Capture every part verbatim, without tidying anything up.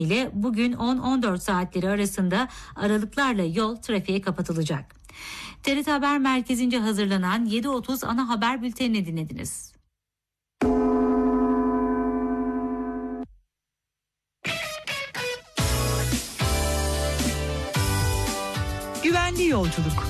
ile bugün on on dört saatleri arasında aralıklarla yol trafiğe kapatılacak. T R T Haber Merkezi'nce hazırlanan yedi otuz ana haber bültenini dinlediniz. Güvenli yolculuk.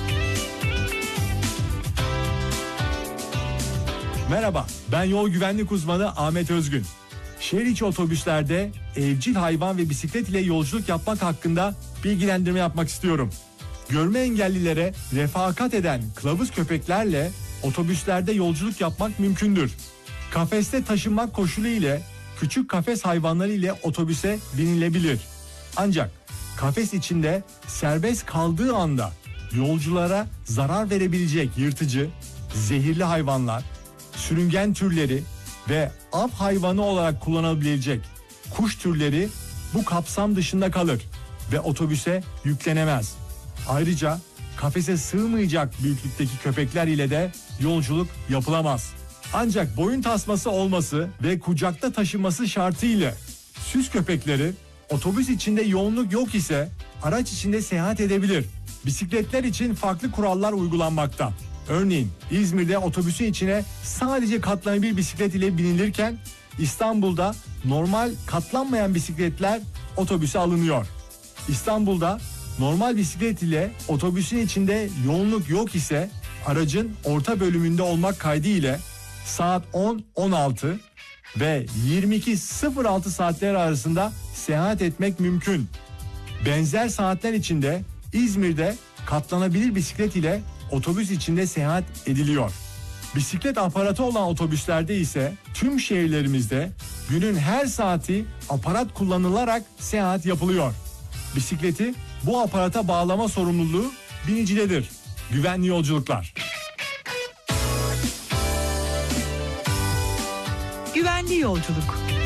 Merhaba, ben yol güvenlik uzmanı Ahmet Özgün. Şehir içi otobüslerde evcil hayvan ve bisiklet ile yolculuk yapmak hakkında bilgilendirme yapmak istiyorum. Görme engellilere refakat eden kılavuz köpeklerle otobüslerde yolculuk yapmak mümkündür. Kafeste taşınmak koşulu ile küçük kafes hayvanları ile otobüse binilebilir. Ancak kafes içinde serbest kaldığı anda yolculara zarar verebilecek yırtıcı, zehirli hayvanlar, sürüngen türleri ve av hayvanı olarak kullanılabilecek kuş türleri bu kapsam dışında kalır ve otobüse yüklenemez. Ayrıca kafese sığmayacak büyüklükteki köpekler ile de yolculuk yapılamaz. Ancak boyun tasması olması ve kucakta taşıması şartıyla süs köpekleri otobüs içinde yoğunluk yok ise araç içinde seyahat edebilir. Bisikletler için farklı kurallar uygulanmakta. Örneğin İzmir'de otobüsün içine sadece katlanabilir bisiklet ile binilirken İstanbul'da normal katlanmayan bisikletler otobüse alınıyor. İstanbul'da normal bisiklet ile otobüsün içinde yoğunluk yok ise aracın orta bölümünde olmak kaydı ile saat on on altı ve yirmi iki sıfır altı saatleri arasında seyahat etmek mümkün. Benzer saatler içinde İzmir'de katlanabilir bisiklet ile otobüs içinde seyahat ediliyor. Bisiklet aparatı olan otobüslerde ise tüm şehirlerimizde günün her saati aparat kullanılarak seyahat yapılıyor. Bisikleti bu aparata bağlama sorumluluğu binicidedir. Güvenli yolculuklar. Güvenli yolculuk.